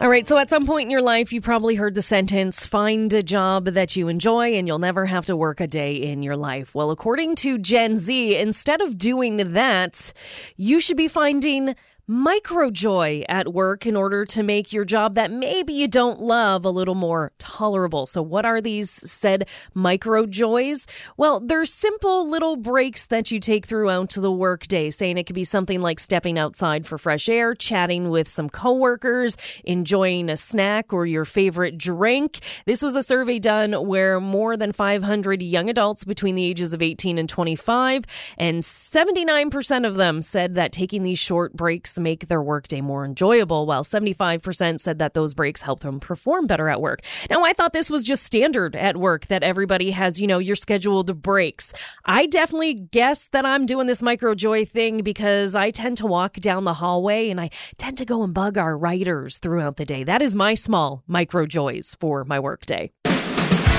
All right, so at some point in your life, you probably heard the sentence, find a job that you enjoy and you'll never have to work a day in your life. Well, according to Gen Z, instead of doing that, you should be finding microjoy at work in order to make your job that maybe you don't love a little more tolerable. So what are these said microjoys? Well, they're simple little breaks that you take throughout the workday, saying it could be something like stepping outside for fresh air, chatting with some coworkers, enjoying a snack or your favorite drink. This was a survey done where more than 500 young adults between the ages of 18 and 25, and 79% of them said that taking these short breaks make their workday more enjoyable, while 75% said that those breaks helped them perform better at work. Now, I thought this was just standard at work, that everybody has, your scheduled breaks. I definitely guess that I'm doing this microjoy thing because I tend to walk down the hallway and I tend to go and bug our writers throughout the day. That is my small microjoys for my workday.